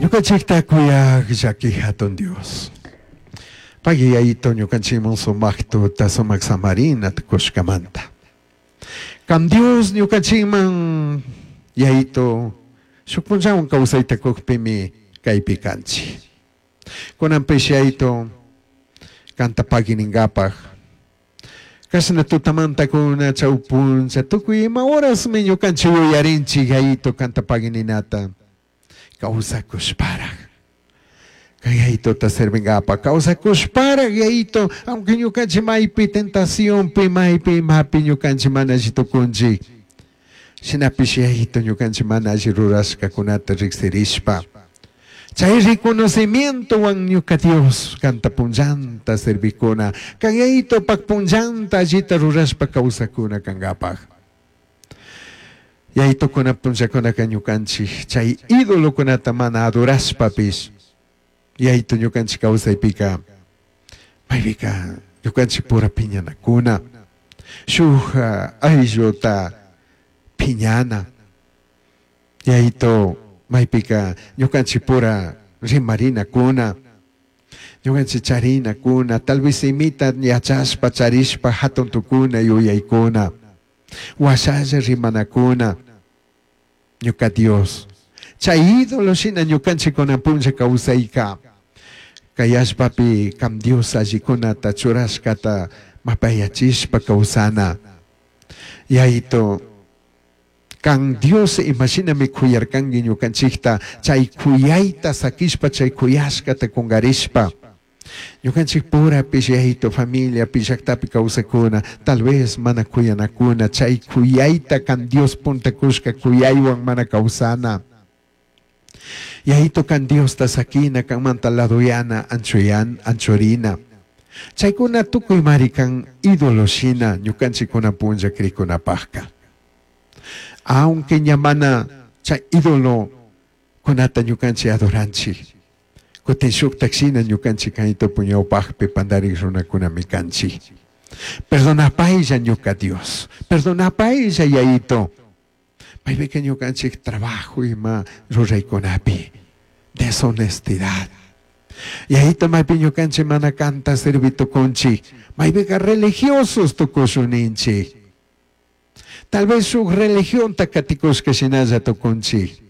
Ñukanchikta kuyak llaki hatun Dios. Pagiyayto ñukanchimon sumaktuta sumak samarina kushkamanta. Kam Dios ñukanchiman yayto shukpunchawan kawsayta kukpimi kaypi kanchi. Kunanpish yayto kanta paginingapaj. Kasna tutamanta kuna chawpuncha tukuy ima horas mi ñukanchi uyarinchi yayto kanta pagininata. Causa kushpara. Kayayto ta servingapa. Causa kushpara yayto. Aunque ñukanchi maypi tentación pi maypi mapi ñukanchi manajito kunji. Sinapish yayto ñukanchi manaji rurashka kunata riksirishpa. Chay reconocimiento wan ñuka Dios kanta punjanta servikuna. Kayayto pakpunjanta allita rurashpa causa kuna kangapaj. Yayto kuna punchakuna ñukanchi chay ídolo kunata mana adorashpapis yayto ñukanchi kawsaypika maypika ñukanchi pura piñanakuna shuk ayllota piñana yayto maypika ñukanchi pura rimarinakuna ñukanchi charinakuna tal vez imita yachashpa charishpa hatun tukuna yuyaykuna washalla rimanakuna ñuka Dios. Chay ídolo shina ñukanchi kunapuncha kawsayka. Kayashpapi kam Dios allikunata churashkata mapayachishpa kawsana. Yayto kan Dios imashinami kuyarkangi ñukanchikta chay kuyayta sakishpa chay kuyashkata kungarishpa. Ñukanchik pura pishayto familia pishaktapi kawsakuna tal vez mana kuyanakuna chay kuyayta kan Dios punta kushka kuyaywan mana kawsana. Yayto kan Dios ta sakina kan manta ladoyana anchorina. Chaykuna tukuy mari kan ídolo shina ñukanchik kunapunlla krikunapajka. Aunque ñamana chay ídolo kunata ñukanchik adoranchik. Kutin shuk taksina ñukanchi kanito puñawpajpi pandarik runakunami kanchi. Perdonapaylla ñuka Dios. Perdonapaylla yayito. Maypika ñukanchik trabajo ima ruraykunapi. Deshonestidad. Yayito maypi ñukanchi mana kanta servitukunchi. Maypika religiosos tukushuninchi. Tal vez shuk religión takatikushka shinalla tukunchi.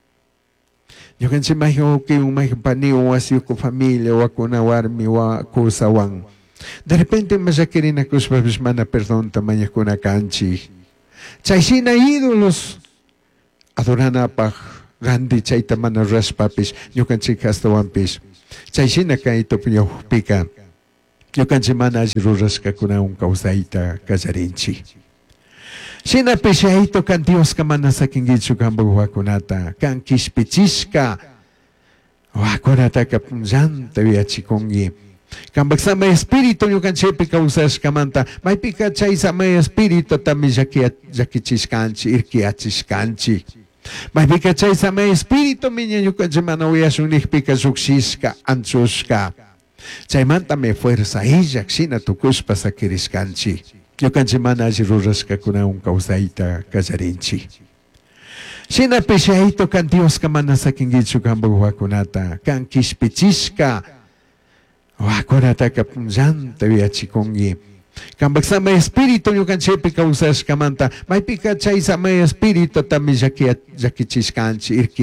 Ñukanchi mayuki maypaniwan wasiuku familia wakuna warmi wakusawan. De repente mashakirinakushpapish mana perdonta mañakuna kanchi. Chayshina ídolos adoranapaj randi chayta mana rashpapish ñukanchik hastawanpish. Chayshina kayto piyawpika ñukanchi mana alli rurashkakunawan kawsayta kallarinchi. Shina pishayto kan Dios ka mana sakingichu kambag wakunata kan kishpichishka wakunata ka punjanta viachikongi kambag sama espiritu ñukanchipi kawsashkamanta maypika chay sama espiritu tami llakichishkanchi irkiachishkanchi maypika chay sama espiritu miña ñukanchi mana uyashunnikpika shukshishka anchushka chaymanta me fuerza illak shina tukushpa sakirishkanchi. Ñukanchi mana alli rurashkakunawan kawsayta kallarinchi. Shina pishayto kan Dios ka mana sakingichu kambag wakunata kan kishpichishka wakunata ka punjanta viachikongi kambag sama espiritu ñukanchipi kawsashkamanta maypika chay sama espiritu tami llakichishkanchi